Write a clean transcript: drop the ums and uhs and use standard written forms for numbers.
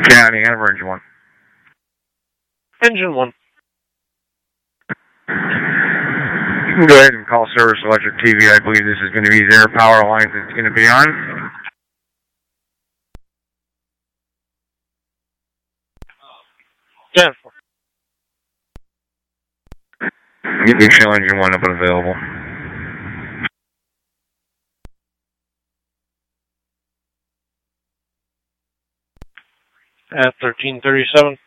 County, Hanover, Engine 1. Engine 1. You can go ahead and call Service Electric TV. I believe this is going to be their power line that's going to be on. Yeah. Get Big Shell Engine 1 up and available. At 1337.